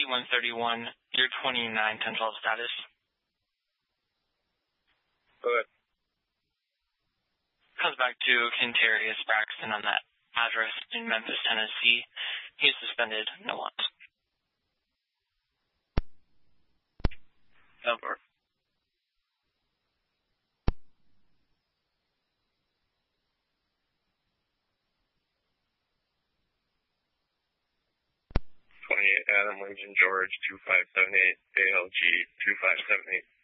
131, year 29, 1012 status. Go ahead. Comes back to Quintarius Braxton on that address in Memphis, Tennessee. He's suspended. No want. Over. Adam Lincoln George 2578 ALG 2578.